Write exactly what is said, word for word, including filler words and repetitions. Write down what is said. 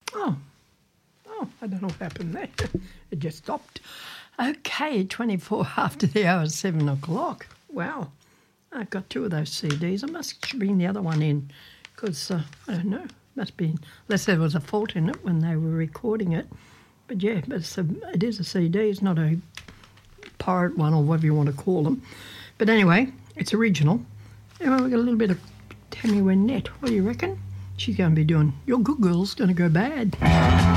Oh, oh, I don't know what happened there. It just stopped. Okay, twenty-four after the hour, seven o'clock. Wow, I've got two of those C Ds. I must bring the other one in because, uh, I don't know, must be, unless there was a fault in it when they were recording it. But yeah, but it's a, it is a C D. It's not a pirate one or whatever you want to call them. But anyway, it's original. Anyway, we've got a little bit of Tammy Wynette. What do you reckon? She's going to be doing Your Good Girl's Going to Go Bad.